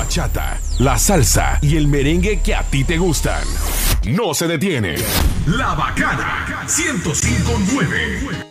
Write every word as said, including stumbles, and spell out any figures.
bachata, la salsa y el merengue que a ti te gustan. No se detiene. La Bacana ciento cinco punto nueve.